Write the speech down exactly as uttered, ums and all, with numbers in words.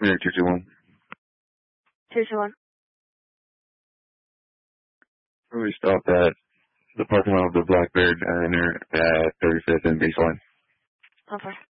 Here, two two one. two two one. We stopped at the parking lot of the Blackbird Diner at thirty-fifth and Baseline. Over.